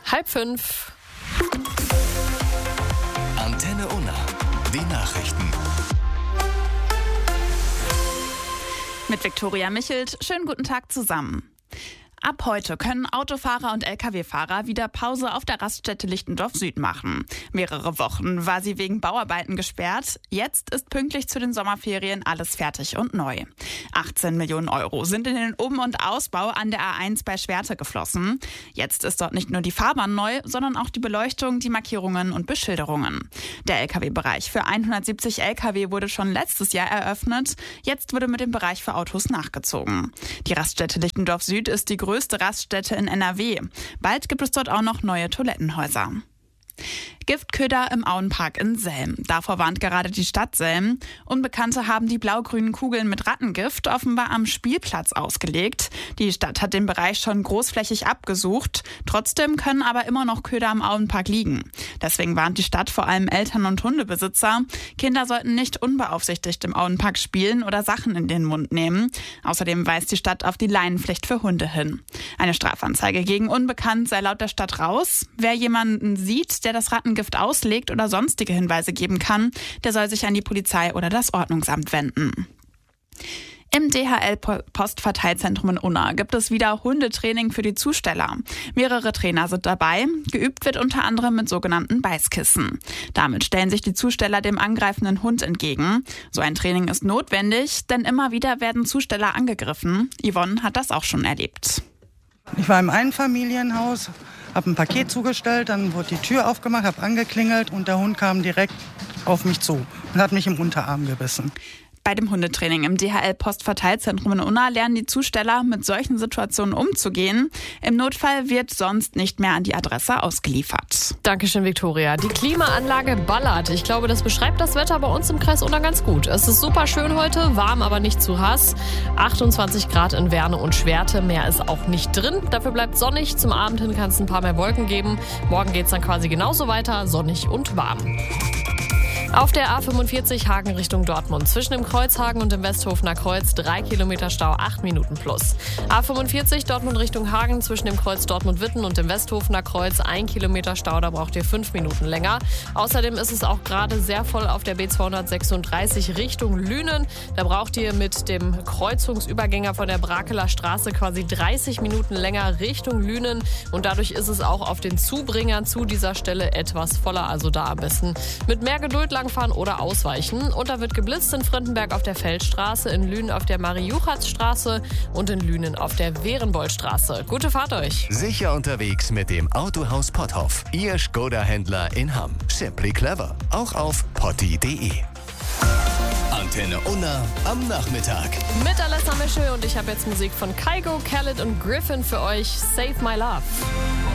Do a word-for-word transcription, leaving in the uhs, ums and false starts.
halb fünf. Antenne Unna, die Nachrichten. Mit Viktoria Michelt, schönen guten Tag zusammen. Ab heute können Autofahrer und L K W-Fahrer wieder Pause auf der Raststätte Lichtendorf Süd machen. Mehrere Wochen war sie wegen Bauarbeiten gesperrt. Jetzt ist pünktlich zu den Sommerferien alles fertig und neu. achtzehn Millionen Euro sind in den Um- und Ausbau an der A eins bei Schwerte geflossen. Jetzt ist dort nicht nur die Fahrbahn neu, sondern auch die Beleuchtung, die Markierungen und Beschilderungen. Der L K W-Bereich für hundertsiebzig L K W wurde schon letztes Jahr eröffnet. Jetzt wurde mit dem Bereich für Autos nachgezogen. Die Raststätte Lichtendorf Süd ist die größte Raststätte in N R W. Bald gibt es dort auch noch neue Toilettenhäuser. Giftköder im Auenpark in Selm. Davor warnt gerade die Stadt Selm. Unbekannte haben die blau-grünen Kugeln mit Rattengift offenbar am Spielplatz ausgelegt. Die Stadt hat den Bereich schon großflächig abgesucht. Trotzdem können aber immer noch Köder im Auenpark liegen. Deswegen warnt die Stadt vor allem Eltern und Hundebesitzer. Kinder sollten nicht unbeaufsichtigt im Auenpark spielen oder Sachen in den Mund nehmen. Außerdem weist die Stadt auf die Leinenpflicht für Hunde hin. Eine Strafanzeige gegen Unbekannt sei laut der Stadt raus. Wer jemanden sieht, der das Rattengift auslegt oder sonstige Hinweise geben kann, der soll sich an die Polizei oder das Ordnungsamt wenden. Im D H L-Postverteilzentrum in Unna gibt es wieder Hundetraining für die Zusteller. Mehrere Trainer sind dabei. Geübt wird unter anderem mit sogenannten Beißkissen. Damit stellen sich die Zusteller dem angreifenden Hund entgegen. So ein Training ist notwendig, denn immer wieder werden Zusteller angegriffen. Yvonne hat das auch schon erlebt. Ich war im Einfamilienhaus, habe ein Paket zugestellt, dann wurde die Tür aufgemacht, habe angeklingelt und der Hund kam direkt auf mich zu und hat mich im Unterarm gebissen. Bei dem Hundetraining im D H L-Postverteilzentrum in Unna lernen die Zusteller, mit solchen Situationen umzugehen. Im Notfall wird sonst nicht mehr an die Adresse ausgeliefert. Dankeschön, Viktoria. Die Klimaanlage ballert. Ich glaube, das beschreibt das Wetter bei uns im Kreis Unna ganz gut. Es ist super schön heute, warm, aber nicht zu heiß. achtundzwanzig Grad in Werne und Schwerte. Mehr ist auch nicht drin. Dafür bleibt sonnig. Zum Abend hin kann es ein paar mehr Wolken geben. Morgen geht es dann quasi genauso weiter, sonnig und warm. Auf der A fünfundvierzig Hagen Richtung Dortmund. Zwischen dem Kreuzhagen und dem Westhofener Kreuz drei Kilometer Stau, acht Minuten plus. A fünfundvierzig Dortmund Richtung Hagen. Zwischen dem Kreuz Dortmund-Witten und dem Westhofener Kreuz ein Kilometer Stau, da braucht ihr fünf Minuten länger. Außerdem ist es auch gerade sehr voll auf der B zweihundertsechsunddreißig Richtung Lünen. Da braucht ihr mit dem Kreuzungsübergänger von der Brakeler Straße quasi dreißig Minuten länger Richtung Lünen. Und dadurch ist es auch auf den Zubringern zu dieser Stelle etwas voller. Also da am besten mit mehr Geduld langfahren oder ausweichen. Und da wird geblitzt in Frindenberg auf der Feldstraße, in Lünen auf der Marie-Juchatz-Straße und in Lünen auf der Werenboldstraße. Gute Fahrt euch! Sicher unterwegs mit dem Autohaus Potthoff. Ihr Skoda-Händler in Hamm. Simply clever. Auch auf potti punkt de. Antenne Unna am Nachmittag. Mit Alessa Mischel und ich habe jetzt Musik von Kygo, Khaled und Griffin für euch. Save My Love.